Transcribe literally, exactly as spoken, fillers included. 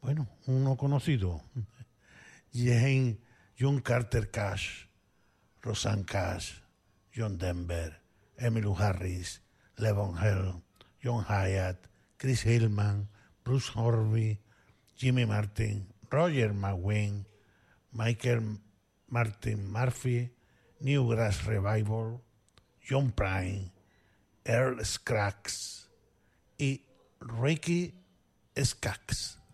bueno, uno conocido, Jane, John Carter Cash, Rosanne Cash, John Denver, Emmylou Harris, Levon Helm, John Hyatt, Chris Hillman, Bruce Horby, Jimmy Martin, Roger McGuinn, Michael Martin Murphy, Newgrass Revival, John Prine, Earl Scruggs y Ricky Skaggs.